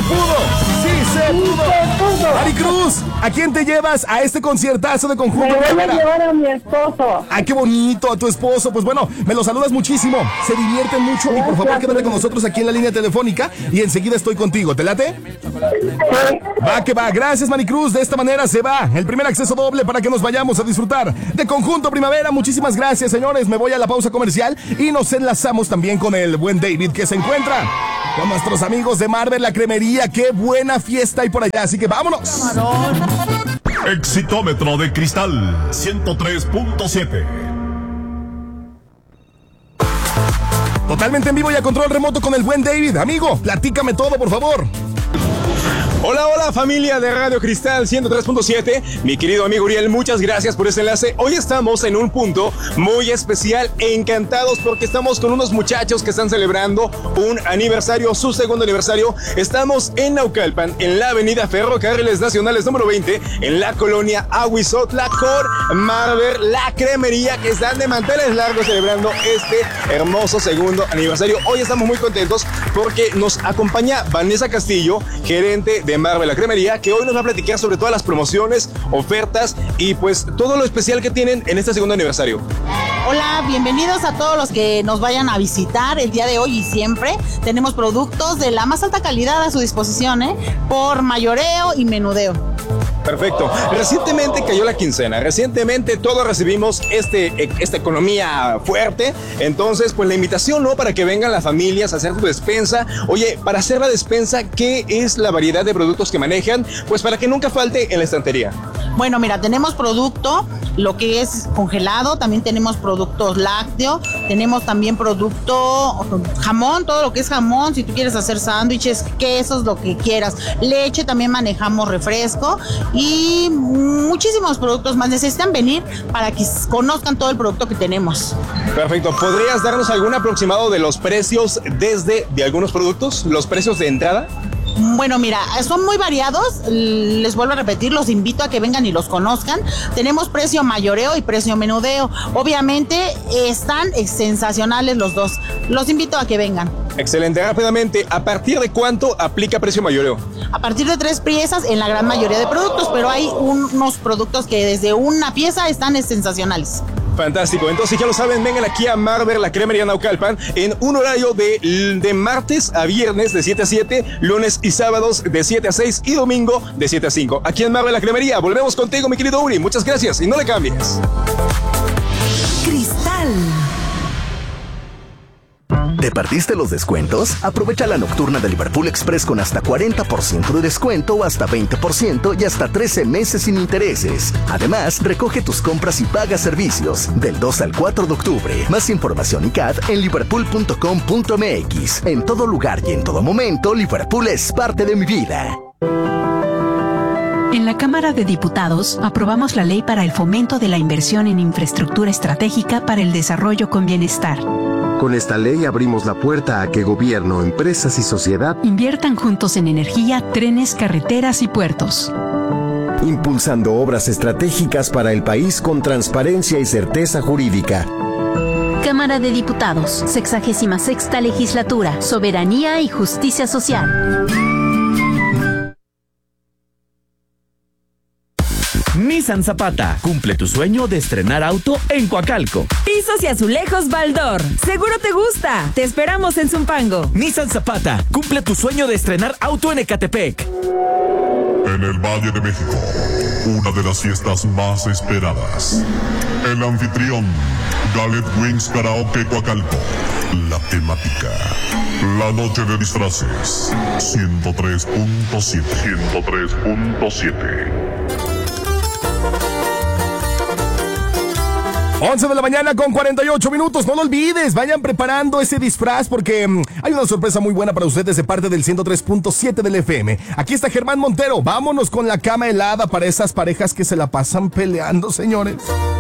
pudo. Sí se pudo. Maricruz, ¿a quién te llevas a este conciertazo de Conjunto Me voy a Primavera? llevar a mi esposo. Ay, qué bonito, a tu esposo. Pues bueno, me lo saludas muchísimo. Se divierten mucho y por favor quédate con nosotros aquí en la línea telefónica y enseguida estoy contigo. ¿Te late? Va que va. Gracias, Maricruz. De esta manera se va el primer acceso doble para que nos vayamos a disfrutar de Conjunto Primavera. Muchísimas gracias, señores. Me voy a la pausa comercial y nos enlazamos también con el buen David, que se encuentra con nuestros amigos de Marvel, la cremería. Qué buena fiesta hay por allá, así que vámonos. Exitómetro de cristal 103.7. Totalmente en vivo y a control remoto con el buen David. Amigo, platícame todo, por favor. Hola, hola familia de Radio Cristal 103.7. Mi querido amigo Uriel, muchas gracias por este enlace. Hoy estamos en un punto muy especial, encantados porque estamos con unos muchachos que están celebrando un aniversario, su segundo aniversario. Estamos en Naucalpan, en la avenida Ferrocarriles Nacionales número 20, en la colonia Ahuizotla, con Marvel, la cremería, que están de manteles largos celebrando este hermoso segundo aniversario. Hoy estamos muy contentos porque nos acompaña Vanessa Castillo, gerente de Marvel, la cremería, que hoy nos va a platicar sobre todas las promociones, ofertas y pues todo lo especial que tienen en este segundo aniversario. Hola, bienvenidos a todos los que nos vayan a visitar el día de hoy y siempre. Tenemos productos de la más alta calidad a su disposición, por mayoreo y menudeo. Perfecto. Recientemente cayó la quincena. Recientemente todos recibimos esta economía fuerte. Entonces, pues la invitación, ¿no? Para que vengan las familias a hacer su despensa. Oye, para hacer la despensa, ¿qué es la variedad de productos que manejan? Pues para que nunca falte en la estantería. Bueno, mira, tenemos producto, lo que es congelado, también tenemos productos lácteos, tenemos también producto jamón, todo lo que es jamón, si tú quieres hacer sándwiches, quesos, lo que quieras. Leche, también manejamos refresco y muchísimos productos más. Necesitan venir para que conozcan todo el producto que tenemos. Perfecto. ¿Podrías darnos algún aproximado de los precios de algunos productos? ¿Los precios de entrada? Bueno, mira, son muy variados, les vuelvo a repetir, los invito a que vengan y los conozcan. Tenemos precio mayoreo y precio menudeo. Obviamente están sensacionales los dos. Los invito a que vengan. Excelente. Rápidamente, ¿a partir de cuánto aplica precio mayoreo? A partir de 3 piezas en la gran mayoría de productos, pero hay unos productos que desde una pieza están sensacionales. Fantástico, entonces ya lo saben, vengan aquí a Marvel, la cremería Naucalpan, en un horario de martes a viernes de 7 a 7, lunes y sábados de 7 a 6 y domingo de 7 a 5. Aquí en Marvel, la cremería. Volvemos contigo, mi querido Uri. Muchas gracias y no le cambies. Cristal. ¿Te perdiste los descuentos? Aprovecha la nocturna de Liverpool Express con hasta 40% de descuento o hasta 20% y hasta 13 meses sin intereses. Además, recoge tus compras y paga servicios del 2 al 4 de octubre. Más información y CAD en liverpool.com.mx. En todo lugar y en todo momento, Liverpool es parte de mi vida. En la Cámara de Diputados aprobamos la ley para el fomento de la inversión en infraestructura estratégica para el desarrollo con bienestar. Con esta ley abrimos la puerta a que gobierno, empresas y sociedad inviertan juntos en energía, trenes, carreteras y puertos. Impulsando obras estratégicas para el país con transparencia y certeza jurídica. Cámara de Diputados, 66ª Legislatura, Soberanía y Justicia Social. Nissan Zapata, cumple tu sueño de estrenar auto en Coacalco. Pisos y azulejos Baldor, seguro te gusta. Te esperamos en Zumpango. Nissan Zapata, cumple tu sueño de estrenar auto en Ecatepec. En el Valle de México, una de las fiestas más esperadas. El anfitrión, Gallet Wings Karaoke Coacalco. La temática, la noche de disfraces. 103.7. 103.7. 11 de la mañana con 48 minutos. No lo olvides, vayan preparando ese disfraz porque hay una sorpresa muy buena para ustedes de parte del 103.7 del FM. Aquí está Germán Montero. Vámonos con la cama helada para esas parejas que se la pasan peleando, señores.